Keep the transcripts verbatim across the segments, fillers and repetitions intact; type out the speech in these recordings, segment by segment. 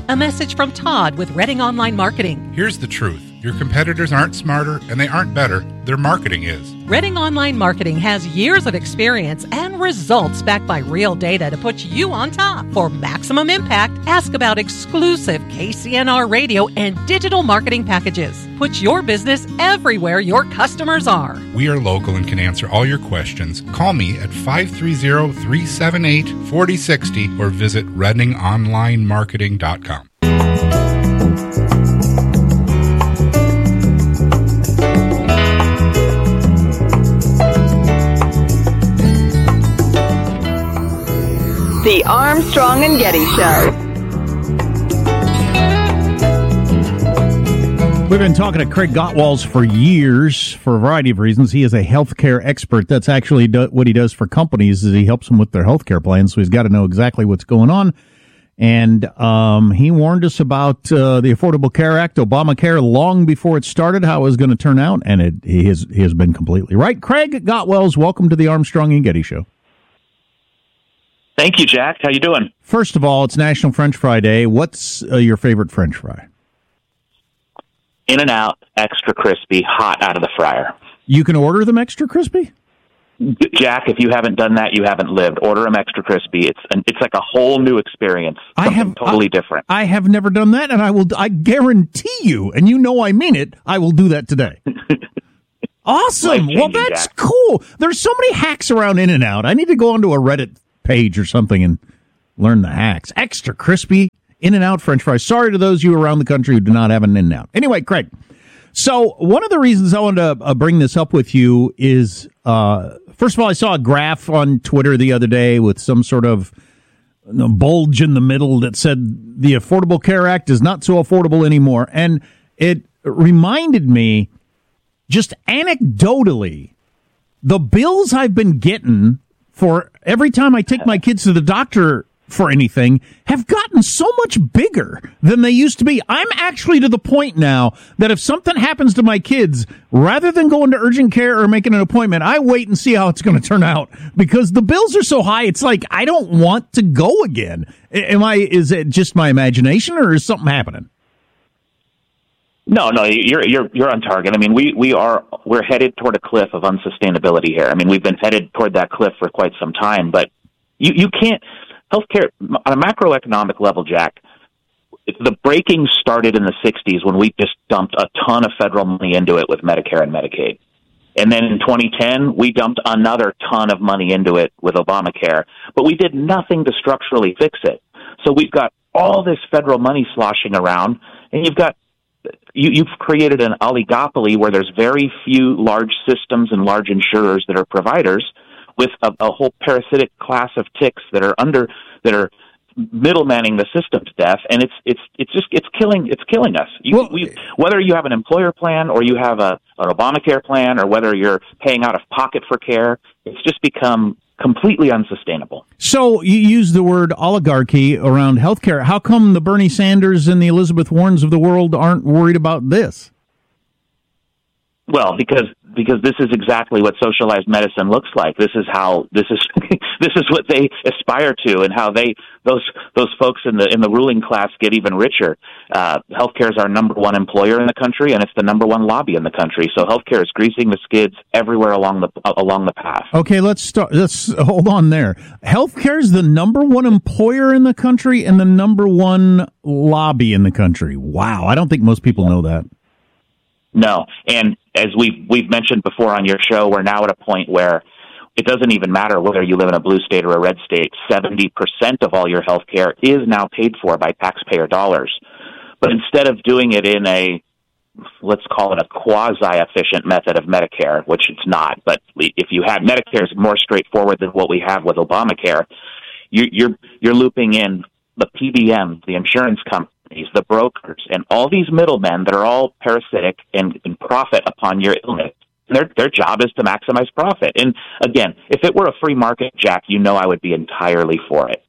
A message from Todd with Reading Online Marketing. Here's the truth. Your competitors aren't smarter and they aren't better. Their marketing is. Reading Online Marketing has years of experience and results backed by real data to put you on top. For maximum impact, ask about exclusive K C N R radio and digital marketing packages. Put your business everywhere your customers are. We are local and can answer all your questions. Call me at five three zero, three seven eight, four zero six zero or visit reading online marketing dot com. The Armstrong and Getty Show. We've been talking to Craig Gottwals for years for a variety of reasons. He is a healthcare expert. That's actually do- what he does for companies is he helps them with their healthcare plans, so he's got to know exactly what's going on. And um, he warned us about uh, the Affordable Care Act, Obamacare, long before it started, how it was going to turn out, and it, he, has, he has been completely right. Craig Gottwals, welcome to the Armstrong and Getty Show. Thank you, Jack. How you doing? First of all, it's National French Fry Day. What's uh, your favorite French fry? In-N-Out, extra crispy, hot out of the fryer. You can order them extra crispy? Jack, if you haven't done that, you haven't lived. Order them extra crispy. It's an, it's like a whole new experience. I have totally I, different. I have never done that, and I will. I guarantee you, and you know I mean it. I will do that today. Awesome. Well, that's Jack. Cool. There's so many hacks around In-N-Out. I need to go onto a Reddit page or something and learn the hacks. Extra crispy In-N-Out French fries. Sorry to those of you around the country who do not have an In-N-Out. Anyway, Craig, so one of the reasons I wanted to uh, bring this up with you is, uh, first of all, I saw a graph on Twitter the other day with some sort of you know, bulge in the middle that said the Affordable Care Act is not so affordable anymore. And it reminded me, just anecdotally, the bills I've been getting for every time I take my kids to the doctor for anything have gotten so much bigger than they used to be. I'm actually to the point now that if something happens to my kids, rather than going to urgent care or making an appointment, I wait and see how it's going to turn out because the bills are so high. It's like, I don't want to go again. Am I, is it just my imagination or is something happening? No, no, you're you're you're on target. I mean, we, we are we're headed toward a cliff of unsustainability here. I mean, we've been headed toward that cliff for quite some time, but you you can't healthcare on a macroeconomic level, Jack. The breaking started in the sixties when we just dumped a ton of federal money into it with Medicare and Medicaid. And then in twenty ten, we dumped another ton of money into it with Obamacare, but we did nothing to structurally fix it. So we've got all this federal money sloshing around, and you've got You, you've created an oligopoly where there's very few large systems and large insurers that are providers, with a, a whole parasitic class of ticks that are under that are middlemaning the system to death, and it's it's it's just it's killing it's killing us. You, well, we, whether you have an employer plan or you have a an Obamacare plan, or whether you're paying out of pocket for care, it's just become completely unsustainable. So you use the word oligarchy around healthcare. How come the Bernie Sanders and the Elizabeth Warrens of the world aren't worried about this? Well, because because this is exactly what socialized medicine looks like. This is how this is this is what they aspire to, and how they those those folks in the in the ruling class get even richer. Uh, healthcare is our number one employer in the country, and it's the number one lobby in the country. So healthcare is greasing the skids everywhere along the uh, along the path. Okay, let's start. Let's hold on there. Healthcare is the number one employer in the country and the number one lobby in the country. Wow, I don't think most people know that. No, and as we've, we've mentioned before on your show, we're now at a point where it doesn't even matter whether you live in a blue state or a red state. seventy percent of all your health care is now paid for by taxpayer dollars. But instead of doing it in a, let's call it a quasi-efficient method of Medicare, which it's not, but if you had Medicare is more straightforward than what we have with Obamacare, you, you're you're looping in the P B M, the insurance company, the brokers, and all these middlemen that are all parasitic and, and profit upon your illness. Their their job is to maximize profit. And again, if it were a free market, Jack, you know I would be entirely for it.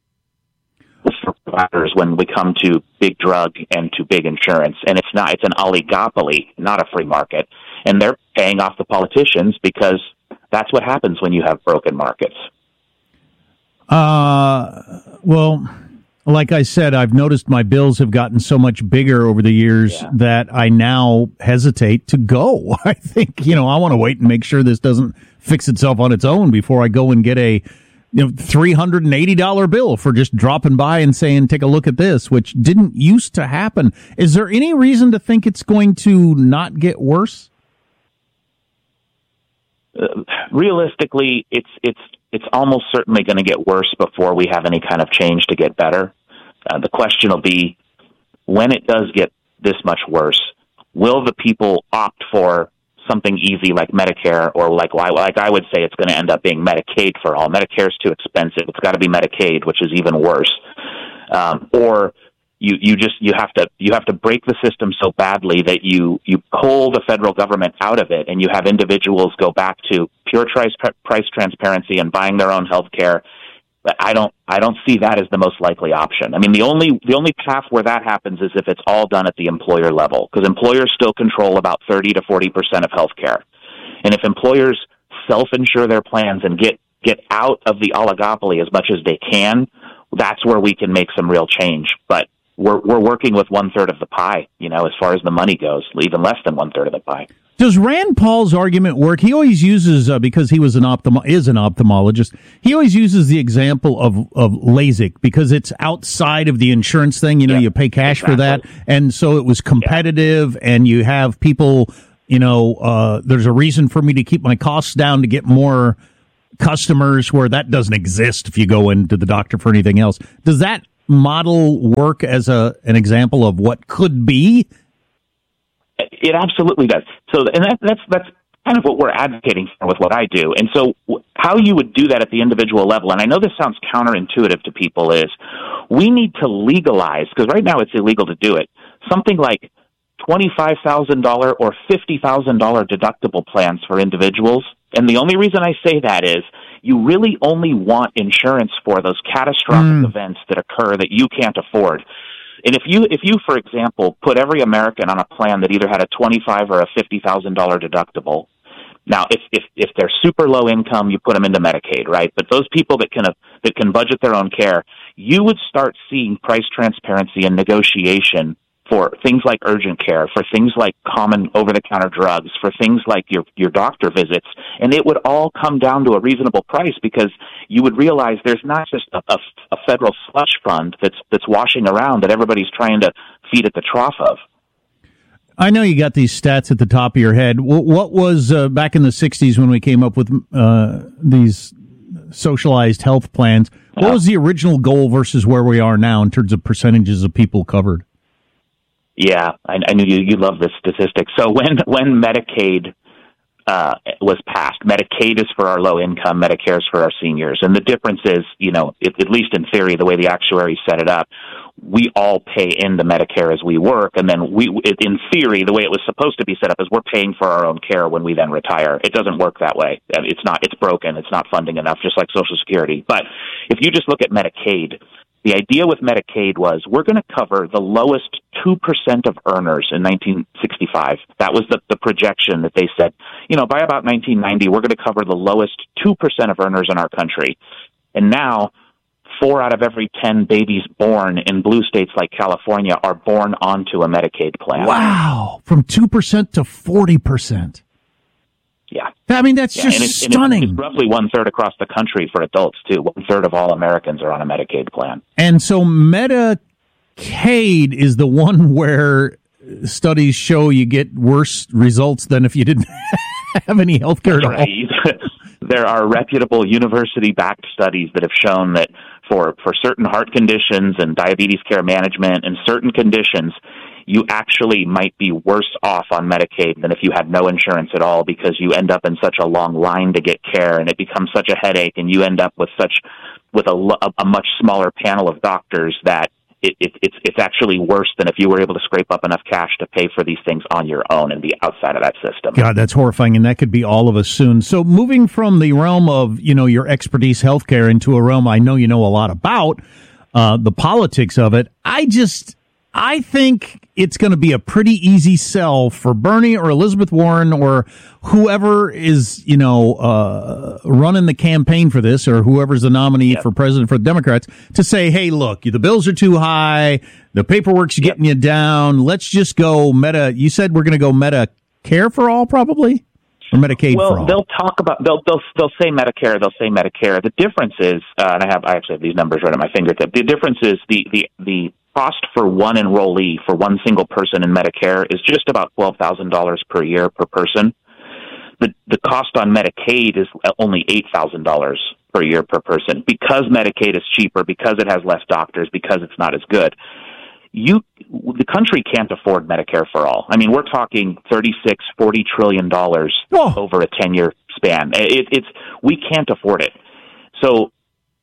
For providers when we come to big drug and to big insurance, and it's not, it's an oligopoly, not a free market. And they're paying off the politicians because that's what happens when you have broken markets. Uh, well, Like I said, I've noticed my bills have gotten so much bigger over the years yeah. that I now hesitate to go. I think, you know, I want to wait and make sure this doesn't fix itself on its own before I go and get a, you know, three hundred eighty dollars bill for just dropping by and saying, take a look at this, which didn't used to happen. Is there any reason to think it's going to not get worse? Uh, realistically, it's it's it's almost certainly going to get worse before we have any kind of change to get better. Uh, the question will be, when it does get this much worse, will the people opt for something easy like Medicare, or like like I would say it's going to end up being Medicaid for all? Medicare's too expensive. It's got to be Medicaid, which is even worse. Um, or You, you just you have to you have to break the system so badly that you, you pull the federal government out of it, and you have individuals go back to pure price price transparency and buying their own health care. But I don't I don't see that as the most likely option. I mean, the only the only path where that happens is if it's all done at the employer level, because employers still control about thirty to forty percent of health care, and if employers self-insure their plans and get get out of the oligopoly as much as they can, that's where we can make some real change. But We're we're working with one third of the pie, you know, as far as the money goes, even less than one third of the pie. Does Rand Paul's argument work? He always uses, uh, because he was an ophthalmo- is an ophthalmologist, he always uses the example of, of LASIK because it's outside of the insurance thing. You know, yeah, you pay cash exactly. for that. And so it was competitive, yeah. and you have people, you know, uh, there's a reason for me to keep my costs down to get more customers, where that doesn't exist if you go into the doctor for anything else. Does that model work as a an example of what could be? It absolutely does. So, and that, that's that's kind of what we're advocating for with what I do. And so, how you would do that at the individual level, and I know this sounds counterintuitive to people, is we need to legalize, because right now it's illegal to do it, something like twenty-five thousand dollars or fifty thousand dollars deductible plans for individuals. And the only reason I say that is you really only want insurance for those catastrophic mm. events that occur that you can't afford. And if you, if you, for example, put every American on a plan that either had a twenty-five or a fifty thousand dollars deductible, now if, if if they're super low income, you put them into Medicaid, right? But those people that can that can budget their own care, you would start seeing price transparency and negotiation for things like urgent care, for things like common over-the-counter drugs, for things like your your doctor visits, and it would all come down to a reasonable price, because you would realize there's not just a, a, a federal slush fund that's that's washing around that everybody's trying to feed at the trough of. I know you got these stats at the top of your head. What was uh, back in the sixties when we came up with uh, these socialized health plans? What oh. was the original goal versus where we are now in terms of percentages of people covered? Yeah, I, I knew you, you love this statistic. So when, when Medicaid uh, was passed, Medicaid is for our low income, Medicare is for our seniors. And the difference is, you know, it, at least in theory, the way the actuaries set it up, we all pay into Medicare as we work. And then we, in theory, the way it was supposed to be set up is we're paying for our own care when we then retire. It doesn't work that way. It's not, it's broken. It's not funding enough, just like Social Security. But if you just look at Medicaid, the idea with Medicaid was we're going to cover the lowest two percent of earners in nineteen sixty-five. That was the, the projection that they said, you know, by about nineteen ninety, we're going to cover the lowest two percent of earners in our country. And now, four out of every ten babies born in blue states like California are born onto a Medicaid plan. Wow, from two percent to forty percent. Yeah. I mean, that's yeah, just and it's, stunning. And it's roughly one-third across the country for adults, too. One-third of all Americans are on a Medicaid plan. And so Medicaid is the one where studies show you get worse results than if you didn't have any health care at all. There are reputable university-backed studies that have shown that for, for certain heart conditions and diabetes care management and certain conditions, you actually might be worse off on Medicaid than if you had no insurance at all, because you end up in such a long line to get care, and it becomes such a headache, and you end up with such with a, a much smaller panel of doctors that it, it, it's it's actually worse than if you were able to scrape up enough cash to pay for these things on your own and be outside of that system. God, that's horrifying, and that could be all of us soon. So moving from the realm of, you know, your expertise healthcare into a realm I know you know a lot about, uh, the politics of it, I just... I think it's going to be a pretty easy sell for Bernie or Elizabeth Warren or whoever is, you know, uh, running the campaign for this, or whoever's the nominee yep. for president for the Democrats, to say, hey, look, the bills are too high, the paperwork's yep. getting you down, let's just go Meta. You said we're going to go Medicare for all, probably? Or Medicaid well, for all? They'll talk about, they'll, they'll, they'll say Medicare, they'll say Medicare. The difference is, uh, and I have, I actually have these numbers right at my fingertip. The difference is the, the, the, cost for one enrollee, for one single person in Medicare, is just about twelve thousand dollars per year per person. The the cost on Medicaid is only eight thousand dollars per year per person. Because Medicaid is cheaper, because it has less doctors, because it's not as good, you the country can't afford Medicare for all. I mean, we're talking thirty-six, forty trillion dollars oh. over a ten-year span. It, it's we can't afford it. So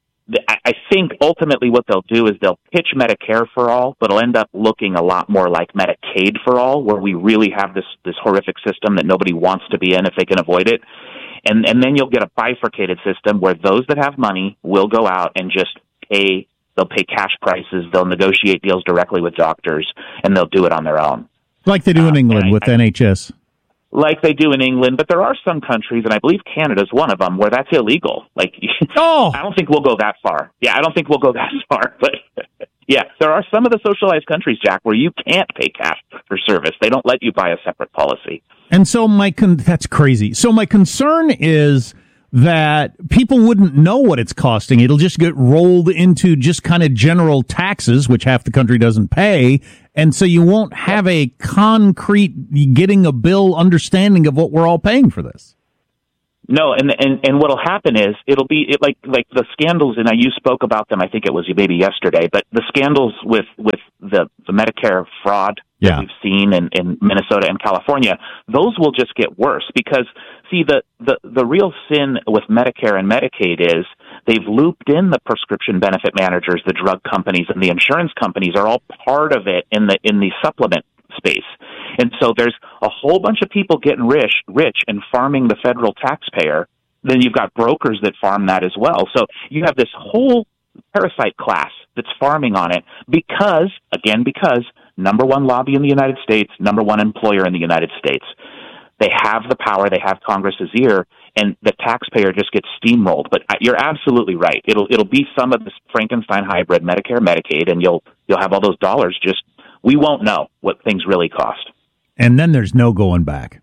I think ultimately what they'll do is they'll pitch Medicare for all, but it'll end up looking a lot more like Medicaid for all, where we really have this, this horrific system that nobody wants to be in if they can avoid it. And, and then you'll get a bifurcated system where those that have money will go out and just pay, they'll pay cash prices, they'll negotiate deals directly with doctors, and they'll do it on their own. Like they do in uh, England with I, N H S. Like they do in England, but there are some countries, and I believe Canada's one of them, where that's illegal. Like, oh. I don't think we'll go that far. Yeah, I don't think we'll go that far. But yeah, there are some of the socialized countries, Jack, where you can't pay cash for service. They don't let you buy a separate policy. And so my con- that's crazy. So my concern is that people wouldn't know what it's costing. It'll just get rolled into just kind of general taxes, which half the country doesn't pay. And so you won't have a concrete getting a bill understanding of what we're all paying for this. No, and and, and what'll happen is it'll be it, like like the scandals, and you spoke about them, I think it was maybe yesterday, but the scandals with, with the, the Medicare fraud yeah. that we've seen in, in Minnesota and California, those will just get worse because, see, the, the, the real sin with Medicare and Medicaid is they've looped in the prescription benefit managers, the drug companies, and the insurance companies are all part of it in the in the supplement space. And so there's a whole bunch of people getting rich, rich and farming the federal taxpayer. Then you've got brokers that farm that as well. So you have this whole parasite class that's farming on it because, again, because number one lobby in the United States, number one employer in the United States. They have the power, they have Congress's ear, and the taxpayer just gets steamrolled. But you're absolutely right. It'll it'll be some of this Frankenstein hybrid, Medicare, Medicaid, and you'll you'll have all those dollars just, we won't know what things really cost. And then there's no going back.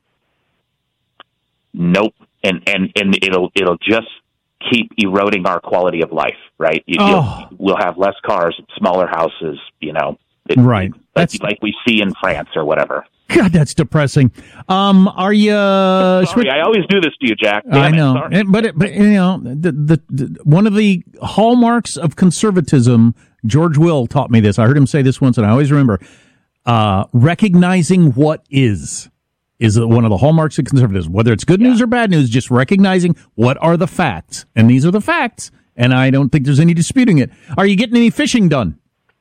Nope. And and, and it'll it'll just keep eroding our quality of life, right? You, oh. We'll have less cars, smaller houses, you know. It, right. That's like we see in France or whatever. God, that's depressing. Um, are you? Uh, sorry, switch- I always do this to you, Jack. Damn I know, it, it, but it, but you know, the, the, the one of the hallmarks of conservatism. George Will taught me this. I heard him say this once, and I always remember. Uh, recognizing what is is one of the hallmarks of conservatism. Whether it's good yeah. news or bad news, just recognizing what are the facts, and these are the facts. And I don't think there's any disputing it. Are you getting any fishing done?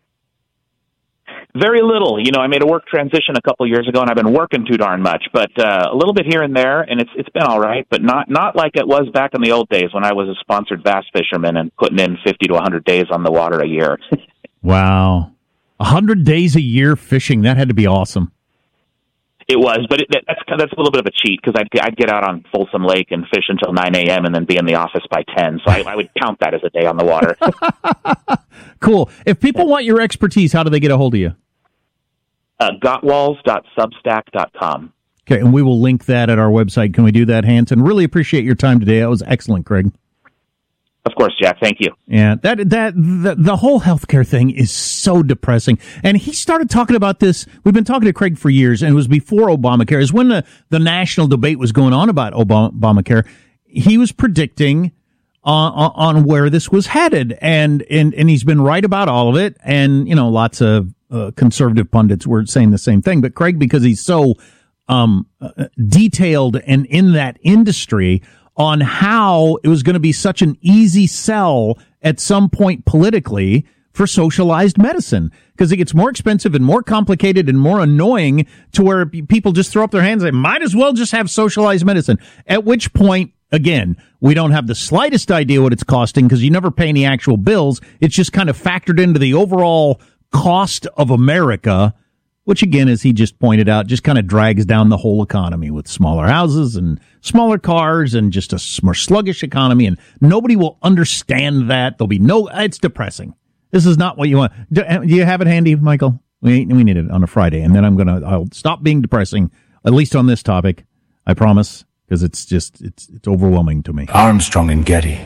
Very little. You know, I made a work transition a couple years ago, and I've been working too darn much. But uh, a little bit here and there, and it's it's been all right. But not not like it was back in the old days when I was a sponsored bass fisherman and putting in fifty to a hundred days on the water a year. Wow, a hundred days a year fishing. That had to be awesome. It was, but it, that's that's a little bit of a cheat because I'd I'd get out on Folsom Lake and fish until nine a.m. and then be in the office by ten. So I, I would count that as a day on the water. Cool. If people want your expertise, how do they get a hold of you? Uh, Gottwals dot substack dot com. Okay, and we will link that at our website. Can we do that, Hanson? Really appreciate your time today. That was excellent, Craig. Of course, Jack. Thank you. Yeah, that that the, the whole healthcare thing is so depressing. And he started talking about this. We've been talking to Craig for years, and it was before Obamacare. It was when the, the national debate was going on about Obama, Obamacare. He was predicting on, on where this was headed, and, and and he's been right about all of it. And you know, lots of uh, conservative pundits were saying the same thing. But Craig, because he's so um, uh, detailed and in that industry on how it was going to be such an easy sell at some point politically for socialized medicine, because it gets more expensive and more complicated and more annoying to where people just throw up their hands and say, might as well just have socialized medicine. At which point, again, we don't have the slightest idea what it's costing because you never pay any actual bills. It's just kind of factored into the overall cost of America, which again, as he just pointed out, just kind of drags down the whole economy with smaller houses and smaller cars and just a more sluggish economy. And nobody will understand that. There'll be no, it's depressing. This is not what you want. Do, do you have it handy, Michael? We, we need it on a Friday. And then I'm going to, I'll stop being depressing, at least on this topic. I promise, because it's just, it's, it's overwhelming to me. Armstrong and Getty.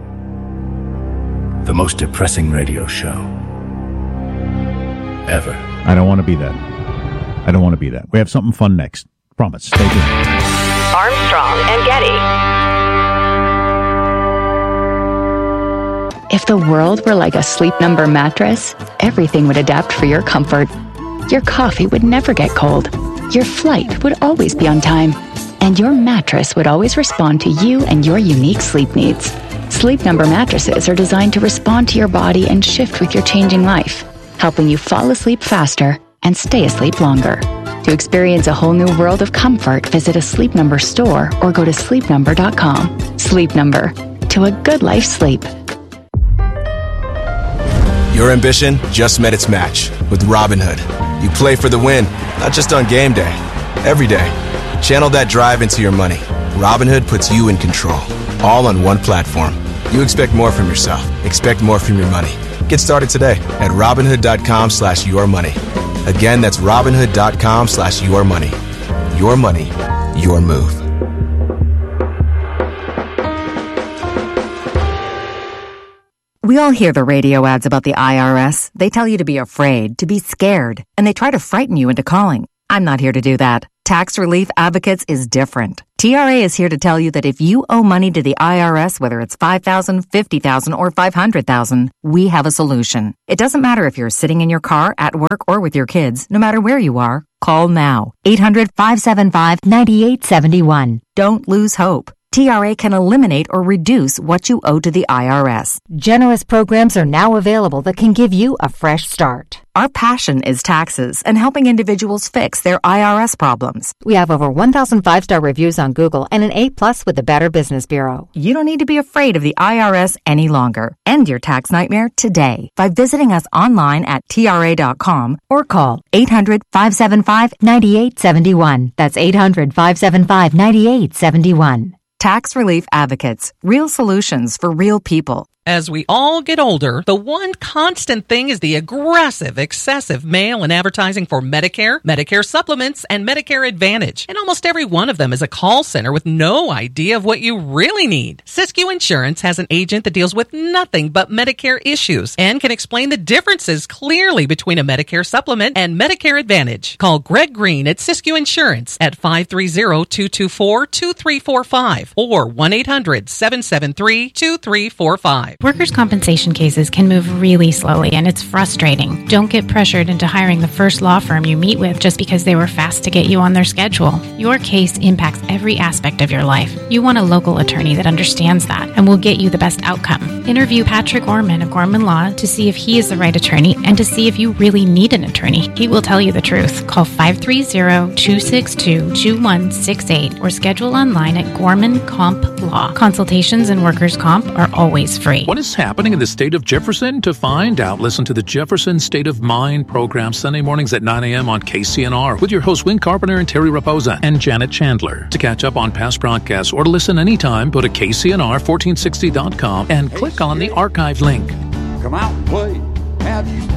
The most depressing radio show ever. I don't want to be that. I don't want to be that. We have something fun next. Promise. Stay tuned. Armstrong and Getty. If the world were like a Sleep Number mattress, everything would adapt for your comfort. Your coffee would never get cold. Your flight would always be on time. And your mattress would always respond to you and your unique sleep needs. Sleep Number mattresses are designed to respond to your body and shift with your changing life, helping you fall asleep faster and stay asleep longer. To experience a whole new world of comfort, visit a Sleep Number store or go to sleep number dot com. Sleep Number. To a good life sleep. Your ambition just met its match with Robinhood. You play for the win, not just on game day, every day. Channel that drive into your money. Robinhood puts you in control, all on one platform. You expect more from yourself. Expect more from your money. Get started today at Robinhood.com slash your money. Again, that's Robinhood.com slash your money. Your money, your move. We all hear the radio ads about the I R S. They tell you to be afraid, to be scared, and they try to frighten you into calling. I'm not here to do that. Tax Relief Advocates is different. T R A is here to tell you that if you owe money to the I R S, whether it's five thousand dollars, fifty thousand dollars, or five hundred thousand dollars, we have a solution. It doesn't matter if you're sitting in your car, at work, or with your kids. No matter where you are, call now. eight hundred, five seven five, nine eight seven one. Don't lose hope. T R A can eliminate or reduce what you owe to the I R S. Generous programs are now available that can give you a fresh start. Our passion is taxes and helping individuals fix their I R S problems. We have over one thousand five-star reviews on Google and an A plus with the Better Business Bureau. You don't need to be afraid of the I R S any longer. End your tax nightmare today by visiting us online at T R A dot com or call eight hundred, five seven five, nine eight seven one. That's eight hundred, five seven five, nine eight seven one. Tax Relief Advocates. Real solutions for real people. As we all get older, the one constant thing is the aggressive, excessive mail and advertising for Medicare, Medicare supplements, and Medicare Advantage. And almost every one of them is a call center with no idea of what you really need. Siskiyou Insurance has an agent that deals with nothing but Medicare issues and can explain the differences clearly between a Medicare supplement and Medicare Advantage. Call Greg Green at Siskiyou Insurance at five three zero, two two four, two three four five or one eight hundred, seven seven three, two three four five. Workers' compensation cases can move really slowly, and it's frustrating. Don't get pressured into hiring the first law firm you meet with just because they were fast to get you on their schedule. Your case impacts every aspect of your life. You want a local attorney that understands that and will get you the best outcome. Interview Patrick Orman of Gorman Law to see if he is the right attorney and to see if you really need an attorney. He will tell you the truth. Call five three zero, two six two, two one six eight or schedule online at Gorman Comp Law. Consultations in workers' comp are always free. What is happening in the state of Jefferson? To find out, listen to the Jefferson State of Mind program Sunday mornings at nine a.m. on K C N R with your hosts Win Carpenter and Terry Raposa and Janet Chandler. To catch up on past broadcasts or to listen anytime, go to K C N R fourteen sixty dot com and click on the archive link. Come out and play. Have you